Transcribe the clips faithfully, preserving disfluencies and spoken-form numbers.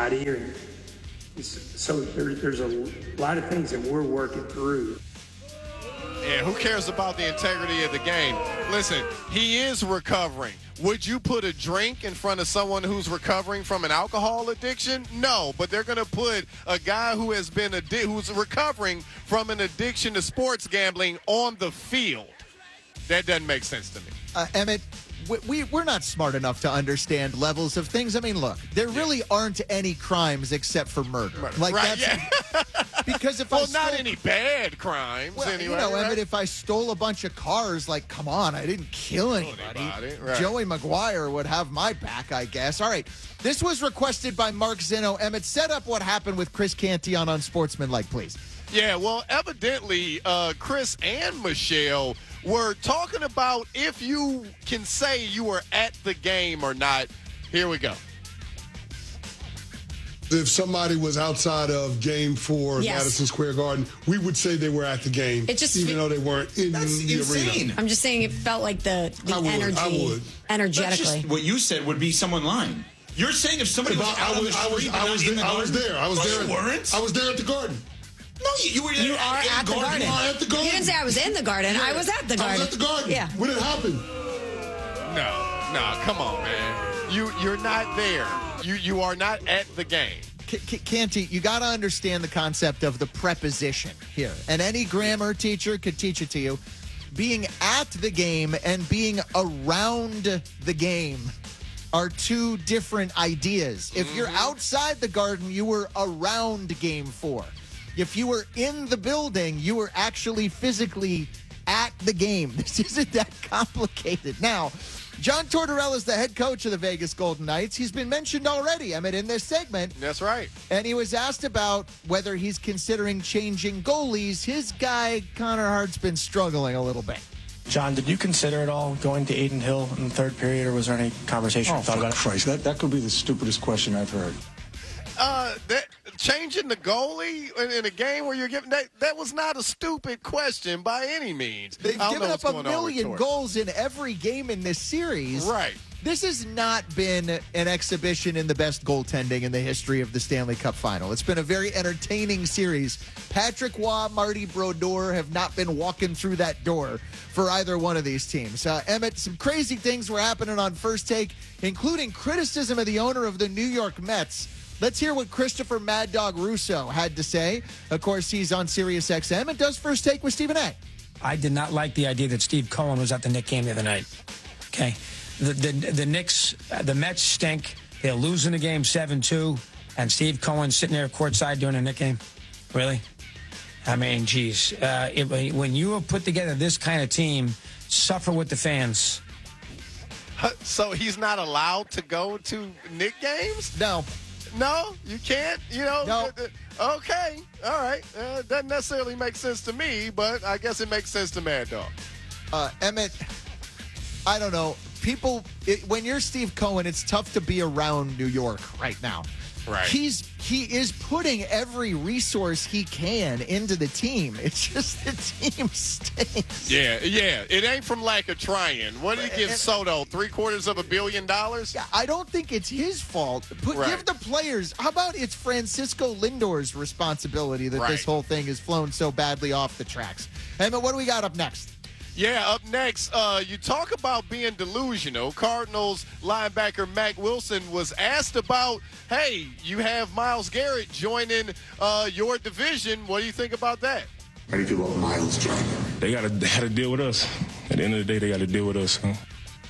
everybody. Or, so there, there's a lot of things that we're working through. Yeah, who cares about the integrity of the game? Listen, he is recovering. Would you put a drink in front of someone who's recovering from an alcohol addiction? No, but they're going to put a guy who has been addi- who's recovering from an addiction to sports gambling on the field. That doesn't make sense to me. Uh, Emmett, we, we, we're not smart enough to understand levels of things. I mean, look, there really aren't any crimes except for murder. Murder. Like right, that's yeah. Because if well, I stole, not any bad crimes well, anyway. you know, right? Emmett, if I stole a bunch of cars, like, come on, I didn't kill anybody. anybody right. Joey Maguire would have my back, I guess. All right, this was requested by Mark Zeno. Emmett, set up what happened with Chris Canty on Unsportsmanlike, please. Yeah, well, evidently, uh, Chris and Michelle were talking about if you can say you were at the game or not. Here we go. If somebody was outside of Game Four, yes. Madison Square Garden, we would say they were at the game, it just, even though they weren't in that's the insane. arena. I'm just saying it felt like the, the I would, energy, I would. energetically. That's just what you said would be someone lying. You're saying if somebody If was I, out I on was, the I was, street I but was, not in there, the I was garden? there. I was No, there. you weren't. I was there at the Garden. No, you, you were You at, are in at the garden. You are at the Garden. You didn't say I was in the garden. Yeah. I was at the garden. I was at the Garden. Yeah. When it happened. No, no, come on, man. You, you're not there. You, you are not at the game. C- C- Canty, you got to understand the concept of the preposition here. And any grammar teacher could teach it to you. Being at the game and being around the game are two different ideas. If you're outside the Garden, you were around Game Four. If you were in the building, you were actually physically at the game. This isn't that complicated. Now, John Tortorella is the head coach of the Vegas Golden Knights. He's been mentioned already, I mean, in this segment. That's right. And he was asked about whether he's considering changing goalies. His guy, Connor Hart's been struggling a little bit. John, did you consider at all going to Aiden Hill in the third period, or was there any conversation Oh, thought for about it? Christ, that, that could be the stupidest question I've heard. Uh, that changing the goalie in, in a game where you're giving that that was not a stupid question by any means. They've I don't given know up what's a going on with million Torts. goals in every game in this series. Right. This has not been an exhibition in the best goaltending in the history of the Stanley Cup Final. It's been a very entertaining series. Patrick Waugh, Marty Brodeur have not been walking through that door for either one of these teams. Uh, Emmett, some crazy things were happening on First Take, including criticism of the owner of the New York Mets. Let's hear what Christopher Mad Dog Russo had to say. Of course, he's on Sirius X M and does First Take with Stephen A. I did not like the idea that Steve Cohen was at the Knicks game the other night. Okay? The the, the Knicks, uh, the Mets stink. They're losing the game seven two, and Steve Cohen sitting there courtside during the Knicks game. Really? I mean, geez. Uh, it, when you have put together this kind of team, suffer with the fans. So he's not allowed to go to Knick games? No. No, you can't. You know. No. Okay. All right. Uh, doesn't necessarily make sense to me, but I guess it makes sense to Mad Dog. Uh, Emmett, I don't know. People, it, when you're Steve Cohen, it's tough to be around New York right now. Right. He's he is putting every resource he can into the team. It's just the team stinks. Yeah, yeah. It ain't from lack of trying. What did he give And- Soto? Three quarters of a billion dollars? I don't think it's his fault. Put, Right. Give the players. How about it's Francisco Lindor's responsibility that Right. this whole thing has flown so badly off the tracks? Emmett, what do we got up next? Yeah, up next, uh, you talk about being delusional. Cardinals linebacker Mac Wilson was asked about, hey, you have Myles Garrett joining uh, your division. What do you think about that? How do you feel about Myles joining? They got to they got to deal with us. At the end of the day, they got to deal with us. Huh?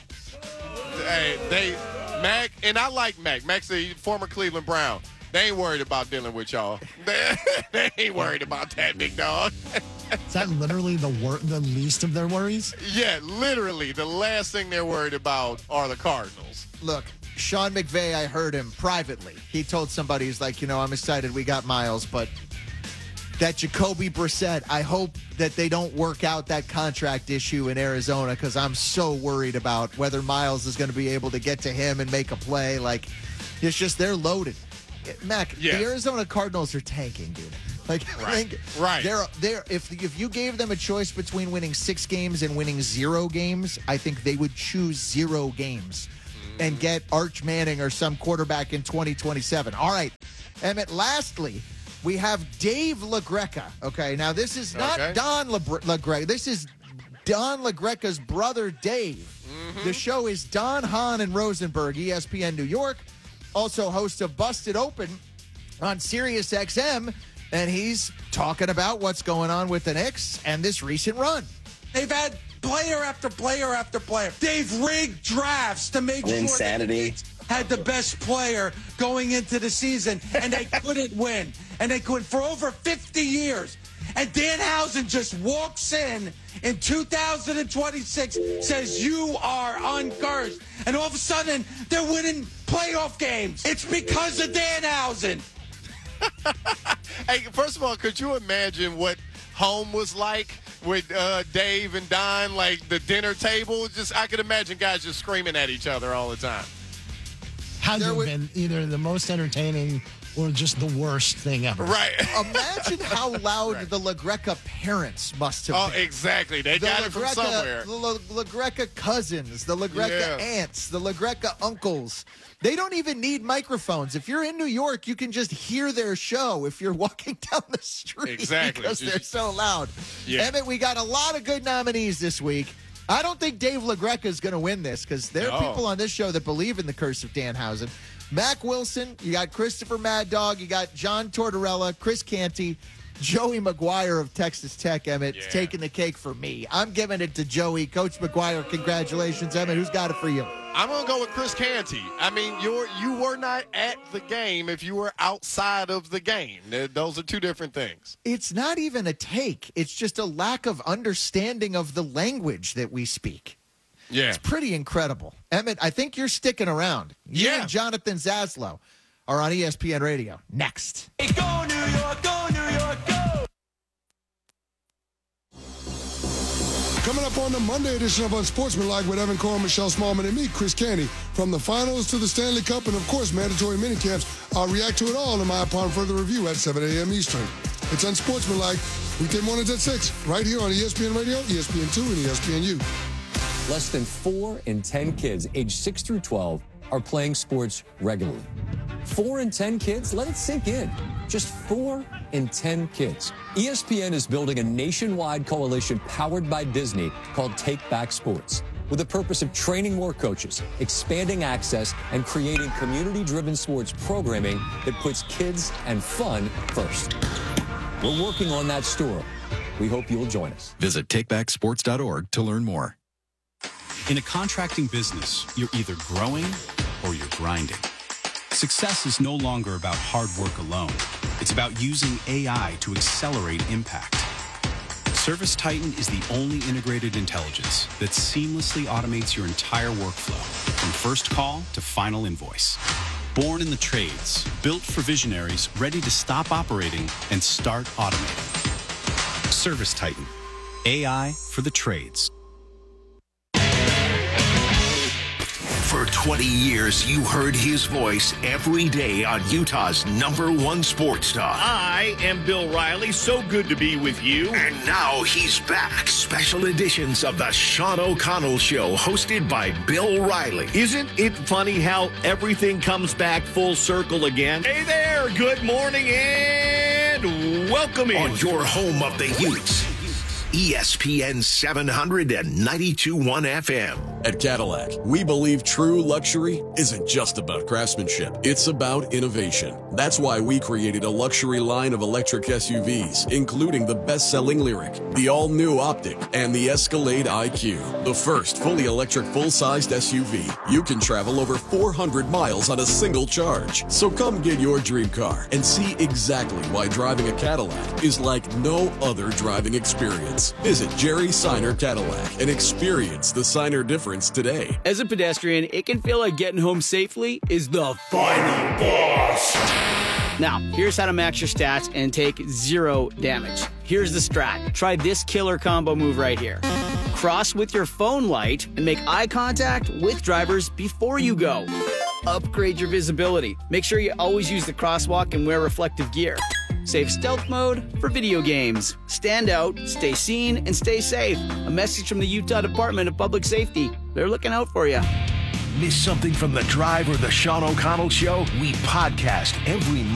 Hey, they, Mac, and I like Mac. Mac's a former Cleveland Brown. They ain't worried about dealing with y'all. They, they ain't worried about that, big dog. Is that literally the wor- the least of their worries? Yeah, literally, the last thing they're worried about are the Cardinals. Look, Sean McVay, I heard him privately. He told somebody, he's like, you know, I'm excited we got Myles, but that Jacoby Brissett, I hope that they don't work out that contract issue in Arizona because I'm so worried about whether Myles is going to be able to get to him and make a play. Like, it's just they're loaded. Mac, Yes. the Arizona Cardinals are tanking, dude. Like, I Right. think Right. They're they're if if you gave them a choice between winning six games and winning zero games, I think they would choose zero games and get Arch Manning or some quarterback in twenty twenty-seven. All right. Emmett, lastly, we have Dave LaGreca. Okay, now this is not Okay. Don La- LaGreca. This is Don LaGreca's brother, Dave. Mm-hmm. The show is Don, Hahn, and Rosenberg, E S P N New York. Also host of Busted Open on Sirius X M, and he's talking about what's going on with the Knicks and this recent run. They've had player after player after player. They've rigged drafts to make sure Insanity. that the Knicks had the best player going into the season, and they couldn't win. And they couldn't for over fifty years. And Danhausen just walks in in two thousand twenty-six, says, you are uncursed. And all of a sudden, they're winning playoff games. It's because of Danhausen. Hey, first of all, could you imagine what home was like with uh, Dave and Don, like the dinner table? Just I could imagine guys just screaming at each other all the time. Had to There have would- been either the most entertaining or just the worst thing ever. Right. Imagine how loud Right. the LaGreca parents must have Oh, been. exactly. They The got it from LaGreca- somewhere. The La- LaGreca cousins, the LaGreca Yeah. aunts, the LaGreca uncles. They don't even need microphones. If you're in New York, you can just hear their show if you're walking down the street. Exactly. Because they're so loud. Yeah. Emmett, we got a lot of good nominees this week. I don't think Dave LaGreca is going to win this because there are No. people on this show that believe in the curse of Danhausen. Mac Wilson, you got Christopher Mad Dog, you got John Tortorella, Chris Canty, Joey McGuire of Texas Tech. Emmett, Yeah. taking the cake for me. I'm giving it to Joey. Coach McGuire, congratulations. Emmett, who's got it for you? I'm gonna go with Chris Canty. I mean, you're you were not at the game if you were outside of the game. Th- Those are two different things. It's not even a take. It's just a lack of understanding of the language that we speak. Yeah. It's pretty incredible. Emmett, I think you're sticking around. You Yeah. and Jonathan Zaslow are on E S P N Radio. Next. Hey, go New York, go New York, go! Coming up on the Monday edition of Unsportsmanlike with Evan Cole, Michelle Smallman, and me, Chris Canty. From the finals to the Stanley Cup and, of course, mandatory minicamps, I'll react to it all in my upon further review at seven a.m. Eastern. It's Unsportsmanlike, weekday mornings at six, right here on E S P N Radio, E S P N two, and E S P N U. Less than four in ten kids aged six through twelve are playing sports regularly. Four in ten kids? Let it sink in. Just four in ten kids. E S P N is building a nationwide coalition powered by Disney called Take Back Sports, with the purpose of training more coaches, expanding access, and creating community-driven sports programming that puts kids and fun first. We're working on that story. We hope you'll join us. Visit take back sports dot org to learn more. In a contracting business, you're either growing or you're grinding. Success is no longer about hard work alone. It's about using A I to accelerate impact. ServiceTitan is the only integrated intelligence that seamlessly automates your entire workflow, from first call to final invoice. Born in the trades, built for visionaries ready to stop operating and start automating. ServiceTitan, A I for the trades. For twenty years, you heard his voice every day on Utah's number one sports talk. I am Bill Riley. So good to be with you. And now he's back. Special editions of the Sean O'Connell Show, hosted by Bill Riley. Isn't it funny how everything comes back full circle again? Hey there, good morning and welcome in. On your home of the Utes, E S P N seven hundred ninety-two point one F M. At Cadillac, we believe true luxury isn't just about craftsmanship. It's about innovation. That's why we created a luxury line of electric S U Vs, including the best-selling Lyriq, the all-new Optiq, and the Escalade I Q, the first fully electric full-sized S U V. You can travel over four hundred miles on a single charge. So come get your dream car and see exactly why driving a Cadillac is like no other driving experience. Visit Jerry Seiner Cadillac and experience the Seiner difference today. As a pedestrian, it can feel like getting home safely is the final boss. Now, here's how to max your stats and take zero damage. Here's the strat. Try this killer combo move right here. Cross with your phone light and make eye contact with drivers before you go. Upgrade your visibility. Make sure you always use the crosswalk and wear reflective gear. Save stealth mode for video games. Stand out, stay seen, and stay safe. A message from the Utah Department of Public Safety. They're looking out for you. Miss something from The Drive or the Sean O'Connell Show? We podcast every